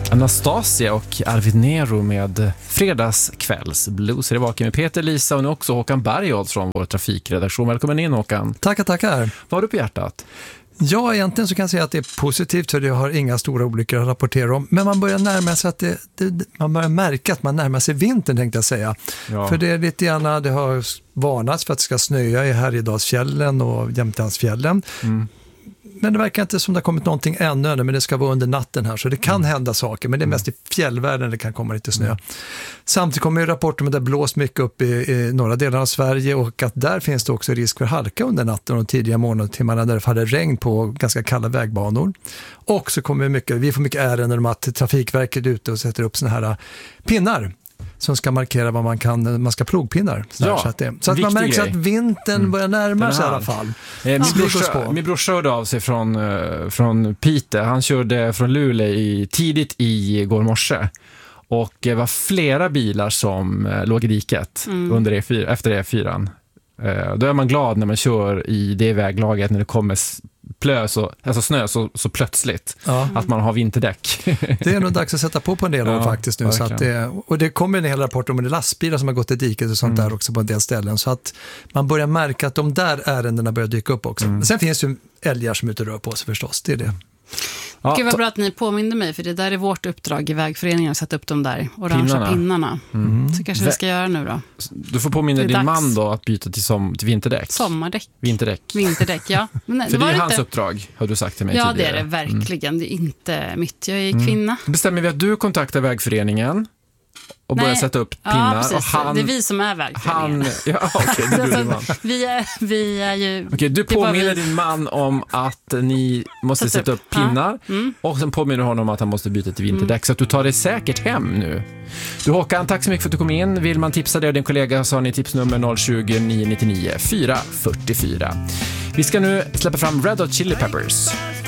Anastasia och Arvid Nero med fredagskvällsblues. Det är vaken med Peter, Lisa och nu också Håkan Bergholt från vår trafikredaktion. Välkommen in, Håkan. Tackar. Vad har du på hjärtat? Ja, egentligen så kan jag säga att det är positivt för jag har inga stora olyckor att rapportera om. Men man börjar närma sig man börjar märka att man närmar sig vintern, tänkte jag säga. Ja. För det är lite grann, det har varnats för att det ska snöa i Härjedalsfjällen och Jämtlandsfjällen. Men det verkar inte som det har kommit någonting ännu, men det ska vara under natten här. Så det kan hända saker, men det är mest i fjällvärlden det kan komma lite snö. Samtidigt kommer ju rapporter om att det blåst mycket upp i norra delarna av Sverige och att där finns det också risk för halka under natten och tidiga morgontimmarna där det faller regn på ganska kalla vägbanor. Och så kommer vi får mycket ärenden om att Trafikverket är ute och sätter upp såna här pinnar som ska markera vad man ska plogpinnar. Så att man märker att vintern börjar närma sig i alla fall. Min brorsa hörde av sig från Piteå. Han körde från Luleå tidigt i går morse. Och det var flera bilar som låg i diket efter E4. Då är man glad när man kör i det väglaget när det kommer snö så plötsligt att man har vinterdäck. Det är nog dags att sätta på en del av faktiskt nu. Så att och det kommer en hel rapport om lastbilar som har gått i diket och sånt där också på en del ställen. Så att man börjar märka att de där ärendena börjar dyka upp också. Men sen finns ju älgar som ute och rör på sig förstås, det är det. Ja, Gud vad bra att ni påminner mig, för det där är vårt uppdrag i vägföreningen att sätta upp de där orangea pinnarna. Så kanske vi ska göra nu då. Du får påminna din man då att byta till vinterdäck. Sommardäck. Vinterdäck, ja. Men för det är hans uppdrag, har du sagt till mig tidigare. Ja, det är det verkligen. Det är inte mitt. Jag är kvinna. Bestämmer vi att du kontaktar vägföreningen och börjar sätta upp pinnar. Ja, precis. Och det är vi som är vägföreningen. Vi är ju... Okej, du påminner din man om att ni måste sätta upp pinnar och sen påminner honom att han måste byta till vinterdäck så att du tar det säkert hem nu. Du Håkan, tack så mycket för att du kom in. Vill man tipsa dig och din kollega så har ni tipsnummer 020 999 444. Vi ska nu släppa fram Red Hot Chili Peppers.